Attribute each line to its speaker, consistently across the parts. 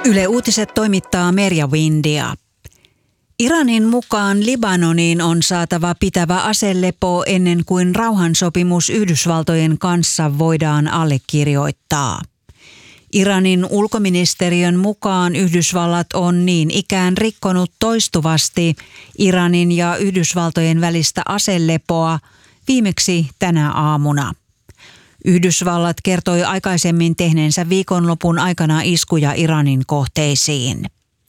Speaker 1: Yle Uutiset toimittaa Merja Windia. Iranin mukaan Libanoniin on saatava pitävä aselepo ennen kuin rauhansopimus Yhdysvaltojen kanssa voidaan allekirjoittaa. Iranin ulkoministeriön mukaan Yhdysvallat on niin ikään rikkonut toistuvasti Iranin ja Yhdysvaltojen välistä aselepoa, viimeksi tänä aamuna. Yhdysvallat kertoi aikaisemmin tehneensä viikonlopun aikana iskuja Iranin kohteisiin.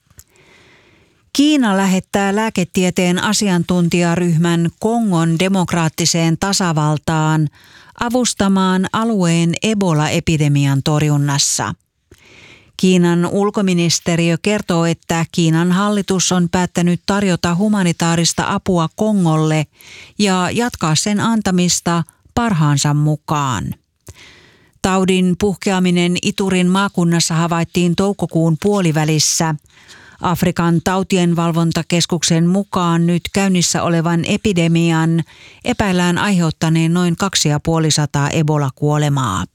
Speaker 1: Kiina lähettää lääketieteen asiantuntijaryhmän Kongon demokraattiseen tasavaltaan avustamaan alueen Ebola-epidemian torjunnassa. Kiinan ulkoministeriö kertoo, että Kiinan hallitus on päättänyt tarjota humanitaarista apua Kongolle ja jatkaa sen antamista parhaansa mukaan. Taudin puhkeaminen Iturin maakunnassa havaittiin toukokuun puolivälissä. Afrikan tautienvalvontakeskuksen mukaan nyt käynnissä olevan epidemian epäillään aiheuttaneen noin 250 Ebola-kuolemaa.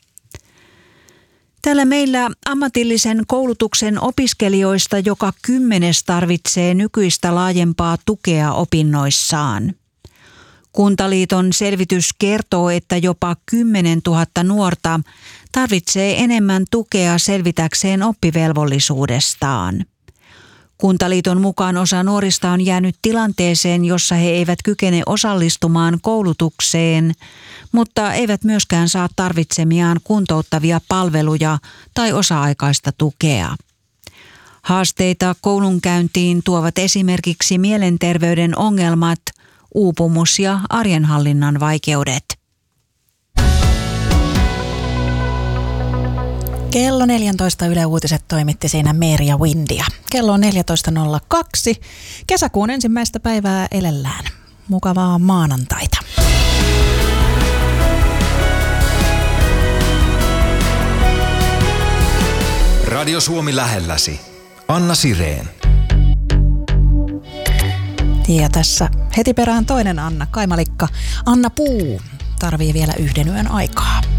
Speaker 1: Täällä meillä ammatillisen koulutuksen opiskelijoista joka 10. tarvitsee nykyistä laajempaa tukea opinnoissaan. Kuntaliiton selvitys kertoo, että jopa 10 000 nuorta tarvitsee enemmän tukea selvitäkseen oppivelvollisuudestaan. Kuntaliiton mukaan osa nuorista on jäänyt tilanteeseen, jossa he eivät kykene osallistumaan koulutukseen, mutta eivät myöskään saa tarvitsemiaan kuntouttavia palveluja tai osa-aikaista tukea. Haasteita koulunkäyntiin tuovat esimerkiksi mielenterveyden ongelmat, uupumus ja arjenhallinnan vaikeudet.
Speaker 2: Kello 14 Yle Uutiset toimitti siinä Merja Windia. Kello on 14.02. Kesäkuun ensimmäistä päivää elellään. Mukavaa maanantaita.
Speaker 3: Radio Suomi lähelläsi. Anna Sireen.
Speaker 2: Ja tässä heti perään toinen Anna Kaimalikka. Anna Puu tarvii vielä yhden yön aikaa.